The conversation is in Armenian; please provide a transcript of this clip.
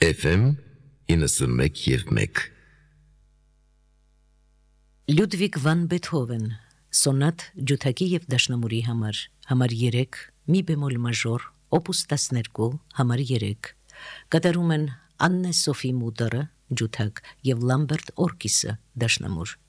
FM 91.1 Լյուդվիգ վան Բեթհովեն Սոնատ ջութակի եւ դաշնամուրի համար 3 մի բեմոլ մաժոր օպուս 12 համար 3 կատարում են Աննե Սոֆի Մուդերը ջութակ եւ Լամբերտ Օրկիսը դաշնամուր